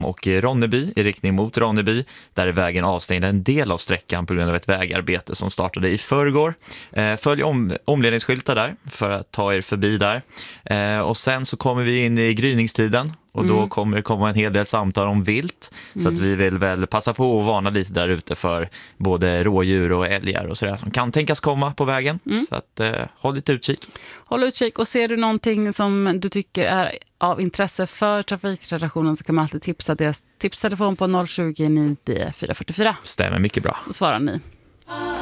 och Ronneby i riktning mot Ronneby. Där är vägen avstängd en del av sträckan på grund av ett vägarbete som startade i förrgår. Följ omledningsskyltar där för att ta er förbi där. Och sen så kommer vi in i gryningstiden. Och då kommer det komma en hel del samtal om vilt. Så att vi vill väl passa på att varna lite där ute för både rådjur och älgar och sådär som kan tänkas komma på vägen. Så att håll lite utkik. Håll utkik, och ser du någonting som du tycker är av intresse för trafikredaktionen så kan man alltid tipsa deras tipstelefon på 020 9 444. Stämmer mycket bra. Så svarar ni.